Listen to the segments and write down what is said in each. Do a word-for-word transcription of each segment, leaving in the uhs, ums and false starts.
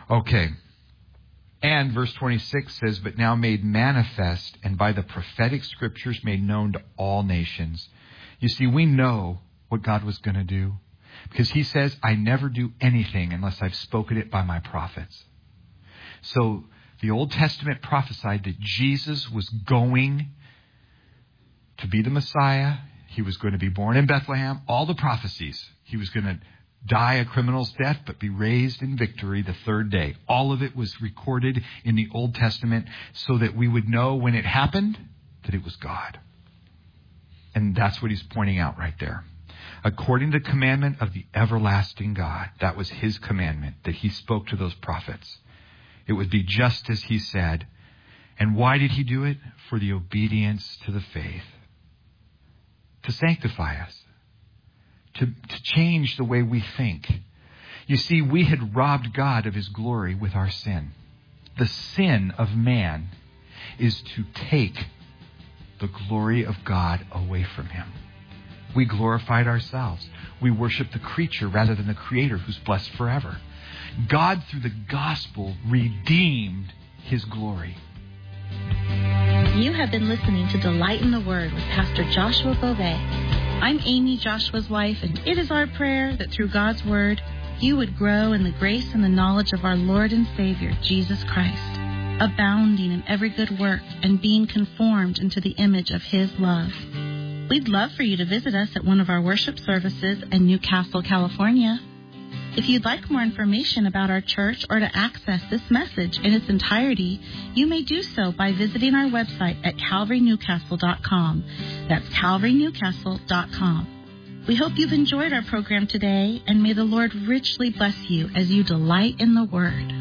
Okay. And verse twenty-six says, but now made manifest and by the prophetic scriptures made known to all nations. You see, we know what God was going to do because he says, I never do anything unless I've spoken it by my prophets. So the Old Testament prophesied that Jesus was going to be the Messiah. He was going to be born in Bethlehem. All the prophecies. He was going to die a criminal's death, but be raised in victory the third day. All of it was recorded in the Old Testament so that we would know when it happened that it was God. And that's what he's pointing out right there. According to the commandment of the everlasting God, that was his commandment that he spoke to those prophets. It would be just as he said. And why did he do it? For the obedience to the faith. To sanctify us. To, to change the way we think. You see, we had robbed God of his glory with our sin. The sin of man is to take the glory of God away from him. We glorified ourselves. We worshiped the creature rather than the Creator who's blessed forever. God, through the gospel, redeemed his glory. You have been listening to Delight in the Word with Pastor Joshua Beauvais. I'm Amy, Joshua's wife, and it is our prayer that through God's Word, you would grow in the grace and the knowledge of our Lord and Savior, Jesus Christ, abounding in every good work and being conformed into the image of his love. We'd love for you to visit us at one of our worship services in Newcastle, California. If you'd like more information about our church or to access this message in its entirety, you may do so by visiting our website at calvary newcastle dot com. That's calvary newcastle dot com. We hope you've enjoyed our program today, and may the Lord richly bless you as you delight in the Word.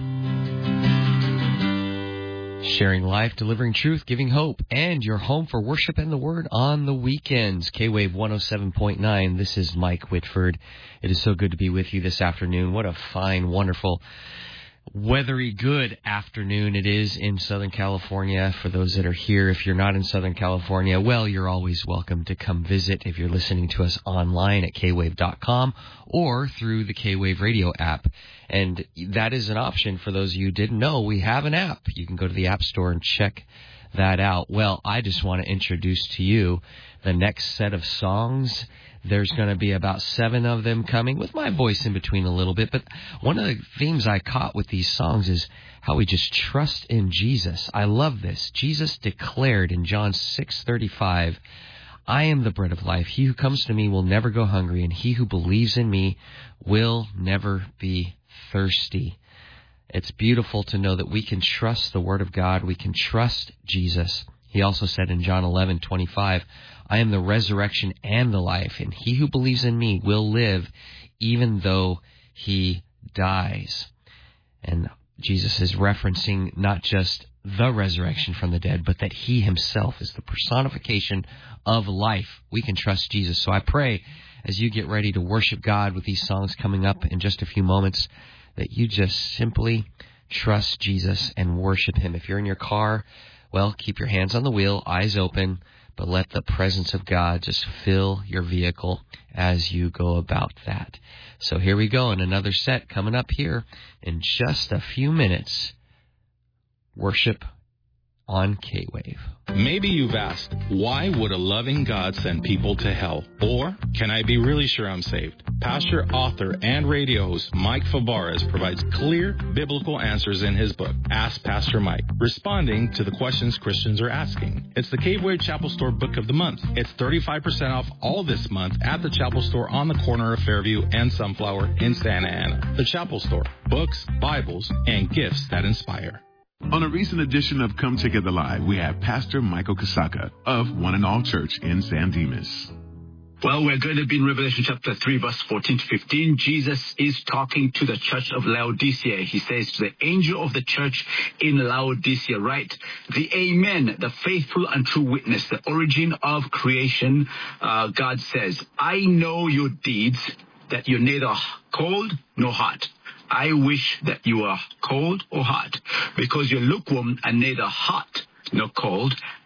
Sharing life, delivering truth, giving hope, and your home for worship and the Word on the weekends. K-Wave one oh seven point nine, this is Mike Whitford. It is so good to be with you this afternoon. What a fine, wonderful, weathery, good afternoon it is in Southern California. For those that are here, if you're not in Southern California, well, you're always welcome to come visit if you're listening to us online at k wave dot com or through the K-Wave radio app. And that is an option for those of you who didn't know. We have an app. You can go to the App Store and check that out. Well, I just want to introduce to you the next set of songs. There's going to be about seven of them coming with my voice in between a little bit. But one of the themes I caught with these songs is how we just trust in Jesus. I love this. Jesus declared in John six thirty-five, I am the bread of life. He who comes to me will never go hungry, and he who believes in me will never be thirsty. It's beautiful to know that we can trust the Word of God. We can trust Jesus. He also said in John eleven twenty-five, I am the resurrection and the life, and he who believes in me will live even though he dies. And Jesus is referencing not just the resurrection from the dead, but that he himself is the personification of life. We can trust Jesus. So I pray as you get ready to worship God with these songs coming up in just a few moments, that you just simply trust Jesus and worship him. If you're in your car, well, keep your hands on the wheel, eyes open, but let the presence of God just fill your vehicle as you go about that. So here we go, in another set coming up here in just a few minutes. Worship on K-Wave. Maybe you've asked, why would a loving God send people to hell? Or, can I be really sure I'm saved? Pastor, author, and radio host Mike Fabarez provides clear biblical answers in his book, Ask Pastor Mike, responding to the questions Christians are asking. It's the K-Wave Chapel Store Book of the Month. It's thirty-five percent off all this month at the Chapel Store on the corner of Fairview and Sunflower in Santa Ana. The Chapel Store, books, Bibles, and gifts that inspire. On a recent edition of Come Together Live, we have Pastor Michael Kasaka of One and All Church in San Dimas. Well, we're going to be in Revelation chapter three, verse fourteen to fifteen. Jesus is talking to the church of Laodicea. He says to the angel of the church in Laodicea, write, the Amen, the faithful and true witness, the origin of creation. Uh, God says, I know your deeds, that you're neither cold nor hot. I wish that you are cold or hot, because you're lukewarm and neither hot nor cold.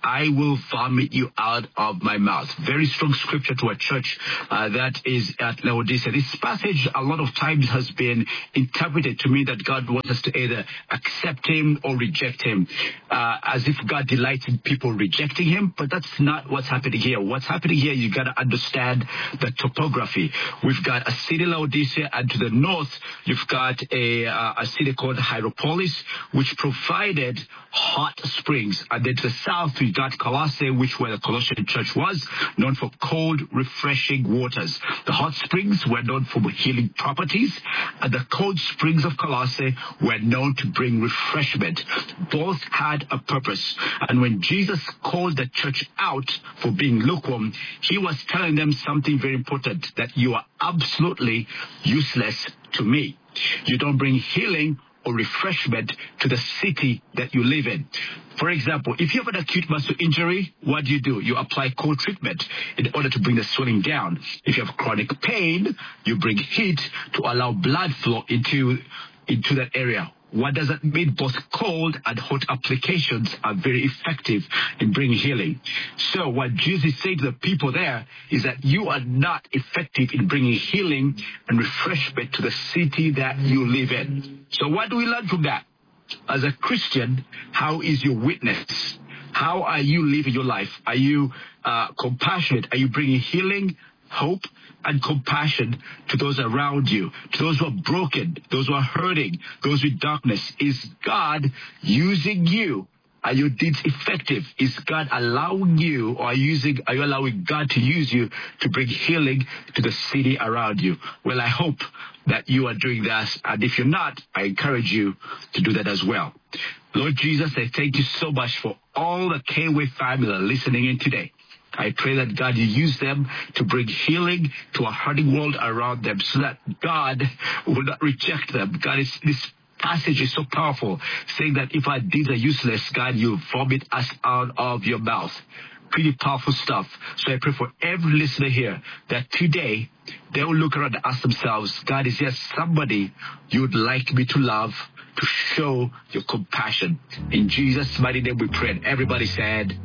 I will vomit you out of my mouth. Very strong scripture to a church uh, that is at Laodicea. This passage a lot of times has been interpreted to mean that God wants us to either accept him or reject him, uh, as if God delights in people rejecting him, but that's not what's happening here. What's happening here, you got to understand the topography. We've got a city, Laodicea, and to the north, you've got a, uh, a city called Hierapolis, which provided hot springs. And then to the south, we got Colossae, which where the Colossian church was, known for cold, refreshing waters. The hot springs were known for healing properties, and the cold springs of Colossae were known to bring refreshment. Both had a purpose. And when Jesus called the church out for being lukewarm, he was telling them something very important, that you are absolutely useless to me. You don't bring healing or refreshment to the city that you live in. For example, if you have an acute muscle injury, what do you do? You apply cold treatment in order to bring the swelling down. If you have chronic pain, you bring heat to allow blood flow into, into that area. What does that mean? Both cold and hot applications are very effective in bringing healing. So what Jesus is saying to the people there is that you are not effective in bringing healing and refreshment to the city that you live in. So what do we learn from that? As a Christian, how is your witness? How are you living your life? Are you uh, compassionate? Are you bringing healing, hope, and compassion to those around you, to those who are broken, those who are hurting, those with darkness? Is God using you? Are your deeds effective? Is God allowing you, or are, using, are you allowing God to use you to bring healing to the city around you? Well, I hope that you are doing that, and if you're not, I encourage you to do that as well. Lord Jesus, I thank you so much for all the K-Way family listening in today. I pray that, God, you use them to bring healing to a hurting world around them, so that God will not reject them. God, is, this passage is so powerful, saying that if our deeds are useless, God, you vomit us out of your mouth. Pretty powerful stuff. So I pray for every listener here that today they will look around and ask themselves, God, is there somebody you would like me to love, to show your compassion? In Jesus' mighty name we pray. And everybody said,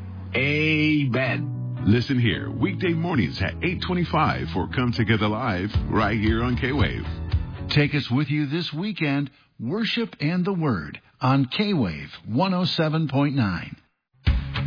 amen. Listen here weekday mornings at eight twenty-five for Come Together Live right here on K-Wave. Take us with you this weekend, Worship and the Word on K-Wave one oh seven point nine.